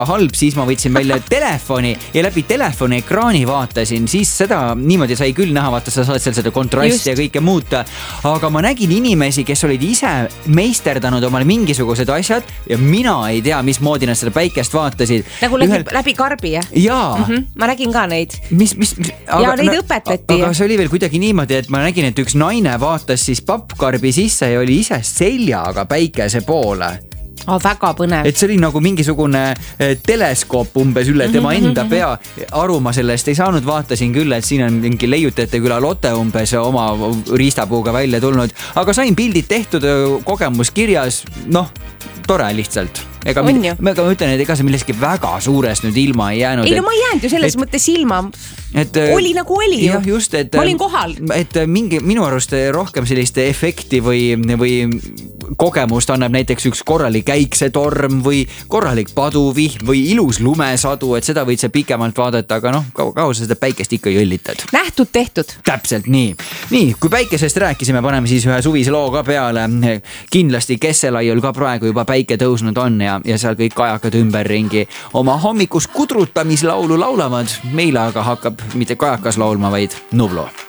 halb, siis ma võtsin välja telefoni ja läbi telefoni ekraani vaatasin, siis seda niimoodi sai küll näha, vaata, sa saad seal seda kontrasti ja kõike muuta. Aga ma nägin inimesi, kes olid ise meisterdanud omale mingisugused asjad ja mina ei tea, mismoodi nad seda päikest vaatasid. Nagu läbi karbi, jah? Jaa. Ma nägin ka neid. Ja neid õpetati. Aga see oli veel kuidagi niimoodi, et ma nägin, et üks naine vaatas siis pappkarbi sisse ja oli ise seljaga päikese poole. Väga põnev. Et see oli nagu mingisugune teleskoop umbes üle tema enda pea. Aru ma sellest ei saanud, vaatasin küll, et siin on mingi leiutajate küla Lotte umbes oma riistapuuga välja tulnud. Aga sain pildid tehtud, kogemus kirjas, tore lihtsalt. Ega ma ütlen, et ega see milleski väga suurest nüüd ilma ei jäänud. Ei, ma ei jäänud ju selles mõttes ilma. Oli nagu oli ju. Jah, just, ma olin kohal. Et minu arust rohkem sellist efekti või kogemust annab näiteks üks korralik äiksetorm või korralik paduvihm või ilus lumesadu, et seda võid sa pikemalt vaadata, aga kaua sa seda päikest ikka jõllitad. Nähtud, tehtud. Täpselt nii. Nii, kui päikesest rääkisime, paneme siis ühe suvise loo ka peale. Kindlasti Kesselaiul ka praegu juba päike tõusnud on ja seal kõik kajakad ümberringi oma hommikus kudrutamislaulu laulavad. Meile aga hakkab mitte kajakas laulma, vaid Nublu.